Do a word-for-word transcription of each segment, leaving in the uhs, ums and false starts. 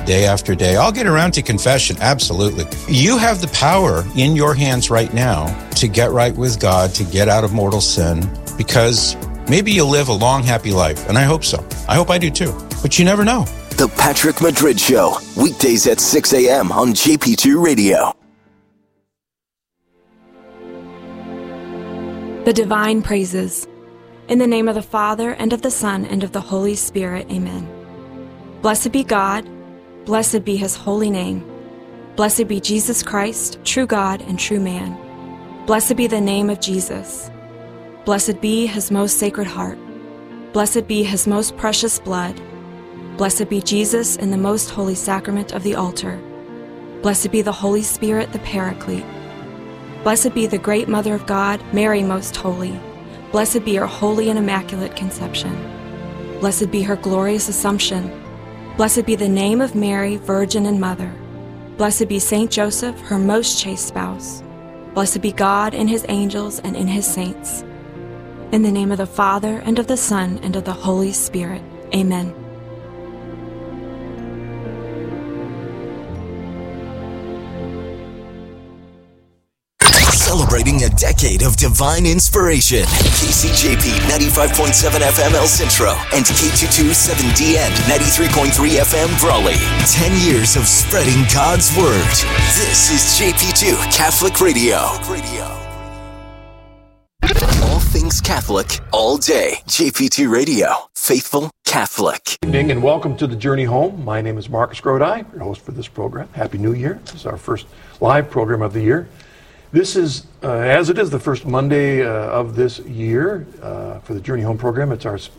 day after day. I'll get around to confession, absolutely. You have the power in your hands right now to get right with God, to get out of mortal sin, because maybe you'll live a long, happy life, and I hope so. I hope I do too, but you never know. The Patrick Madrid Show, weekdays at six a.m. on J P two Radio. The Divine Praises. In the name of the Father, and of the Son, and of the Holy Spirit, amen. Blessed be God, blessed be his holy name. Blessed be Jesus Christ, true God and true man. Blessed be the name of Jesus. Blessed be his most sacred heart. Blessed be his most precious blood. Blessed be Jesus in the most holy sacrament of the altar. Blessed be the Holy Spirit, the Paraclete. Blessed be the great Mother of God, Mary most holy. Blessed be her holy and immaculate conception. Blessed be her glorious assumption. Blessed be the name of Mary, Virgin and Mother. Blessed be Saint Joseph, her most chaste spouse. Blessed be God in his angels and in his saints. In the name of the Father, and of the Son, and of the Holy Spirit. Amen. Celebrating a decade of divine inspiration. K C J P ninety-five point seven F M El Centro and K two two seven D N ninety-three point three F M Brawley. Ten years of spreading God's Word. This is J P two Catholic Radio. All things Catholic, all day. J P two Radio. Faithful Catholic. Good evening and welcome to the Journey Home. My name is Marcus Grodi, your host for this program. Happy New Year. This is our first live program of the year. This is, uh, as it is, the first Monday uh, of this year uh, for the Journey Home program. It's our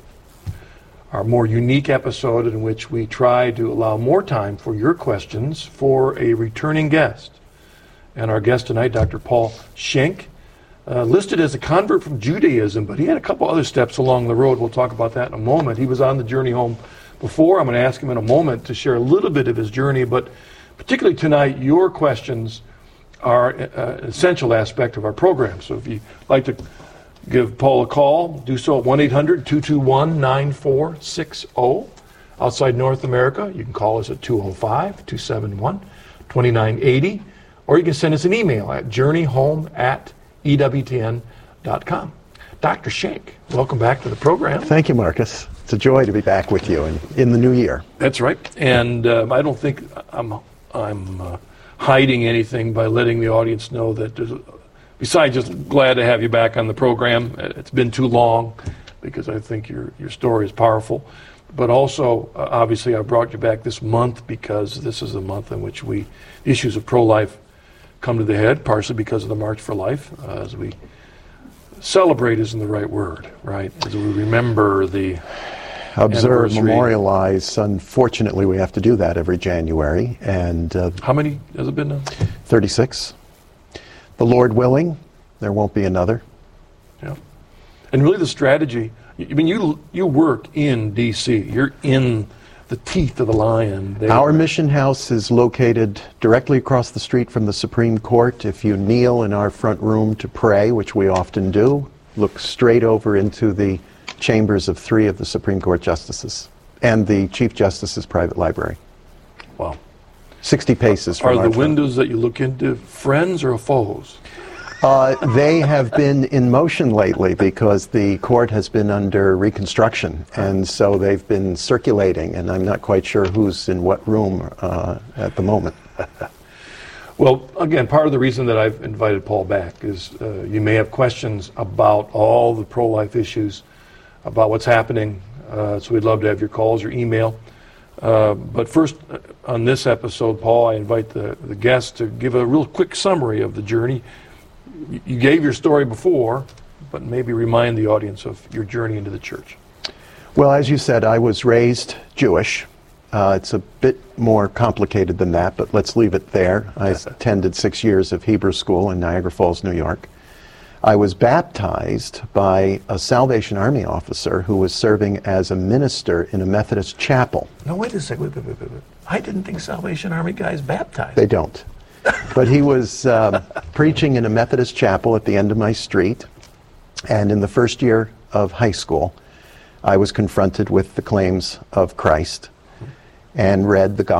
our more unique episode in which we try to allow more time for your questions for a returning guest. And our guest tonight, Doctor Paul Schenk, uh, listed as a convert from Judaism, but he had a couple other steps along the road. We'll talk about that in a moment. He was on the Journey Home before. I'm going to ask him in a moment to share a little bit of his journey, but particularly tonight, your questions are an essential aspect of our program. So if you'd like to give Paul a call, do so at one eight hundred two two one nine four six zero. Outside North America, you can call us at two oh five two seven one two nine eight zero, or you can send us an email at journeyhome at E W T N dot com. Doctor Schenk, welcome back to the program. Thank you, Marcus. It's a joy to be back with you in, in the new year. That's right. And um, I don't think I'm... I'm uh, hiding anything by letting the audience know that, besides just glad to have you back on the program. It's been too long because I think your your story is powerful. But also, uh, obviously, I brought you back this month because this is the month in which we the issues of pro-life come to the head, partially because of the March for Life, uh, as we celebrate isn't the right word, right? As we remember the Observe, memorialize. Unfortunately, we have to do that every January. And uh, how many has it been now? thirty-six. The Lord willing, there won't be another. Yeah. And really the strategy, I mean, you you work in D C You're in the teeth of the lion. They Our mission house is located directly across the street from the Supreme Court. If you kneel in our front room to pray, which we often do, look straight over into the chambers of three of the Supreme Court justices and the Chief Justice's private library. Wow. sixty paces from Are our the front. windows that you look into friends or foes? Uh, they have been in motion lately because the court has been under reconstruction, and so they've been circulating, and I'm not quite sure who's in what room uh, at the moment. Well, again, part of the reason that I've invited Paul back is uh, you may have questions about all the pro-life issues, about what's happening, uh, so we'd love to have your calls, your email. Uh, but first, uh, on this episode, Paul, I invite the, the guest to give a real quick summary of the journey. You, you gave your story before, but maybe remind the audience of your journey into the church. Well, as you said, I was raised Jewish. Uh, it's a bit more complicated than that, but let's leave it there. I attended six years of Hebrew school in Niagara Falls, New York. I was baptized by a Salvation Army officer who was serving as a minister in a Methodist chapel. No, wait a second. Wait, wait, wait, wait. I didn't think Salvation Army guys baptized. They don't. But he was um, preaching in a Methodist chapel at the end of my street. And in the first year of high school, I was confronted with the claims of Christ and read the gospel.